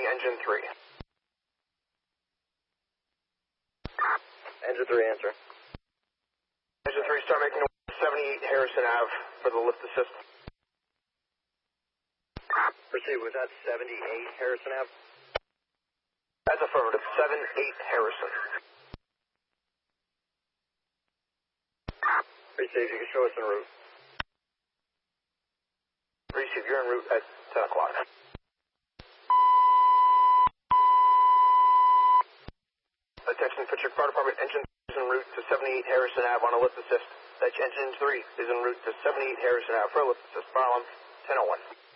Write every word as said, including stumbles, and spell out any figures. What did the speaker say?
running engine three. Engine three, answer. Engine three, start making seventy-eight Harrison Avenue for the lift assist. Proceed, was that seventy-eight Harrison Avenue? That's affirmative, seventy-eight Harrison. Receive, you can show us en route. Receive, you're en route at ten o'clock. Attention, Pittsburgh Fire Department, engine is en route to seventy-eight Harrison Avenue on a lift assist. That's engine three is en route to seventy-eight Harrison Avenue for a lift assist. Fire alarm ten oh one.